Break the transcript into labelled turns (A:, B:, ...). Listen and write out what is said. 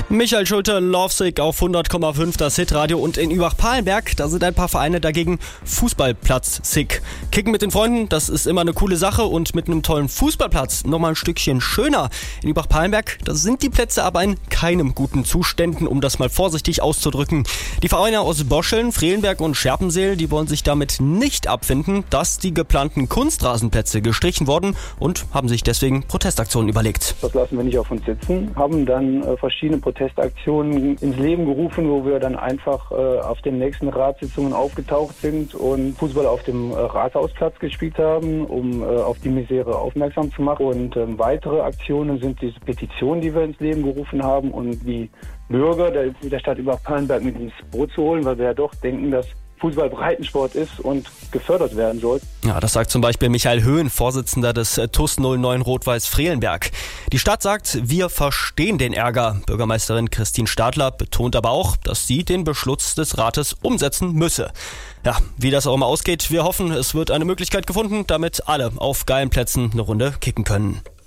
A: Michael Schulte, Lovesick auf 100,5, das Hitradio. Und in Übach-Palenberg, da sind ein paar Vereine dagegen Fußballplatz-sick. Kicken mit den Freunden, das ist immer eine coole Sache. Und mit einem tollen Fußballplatz nochmal ein Stückchen schöner. In Übach-Palenberg, da sind die Plätze aber in keinem guten Zuständen, um das mal vorsichtig auszudrücken. Die Vereine aus Boscheln, Frelenberg und Scherpenseel, die wollen sich damit nicht abfinden, dass die geplanten Kunstrasenplätze gestrichen wurden und haben sich deswegen Protestaktionen überlegt.
B: Das lassen wir nicht auf uns sitzen, haben dann verschiedene Protestaktionen ins Leben gerufen, wo wir dann einfach auf den nächsten Ratssitzungen aufgetaucht sind und Fußball auf dem Rathausplatz gespielt haben, um auf die Misere aufmerksam zu machen. Und weitere Aktionen sind diese Petitionen, die wir ins Leben gerufen haben und die Bürger der Stadt Übach-Palenberg mit ins Boot zu holen, weil wir ja doch denken, dass Fußball Breitensport ist und gefördert werden soll.
A: Ja, das sagt zum Beispiel Michael Höhn, Vorsitzender des TuS 09 Rot-Weiß Frelenberg. Die Stadt sagt, wir verstehen den Ärger. Bürgermeisterin Christine Stadler betont aber auch, dass sie den Beschluss des Rates umsetzen müsse. Ja, wie das auch immer ausgeht, wir hoffen, es wird eine Möglichkeit gefunden, damit alle auf geilen Plätzen eine Runde kicken können.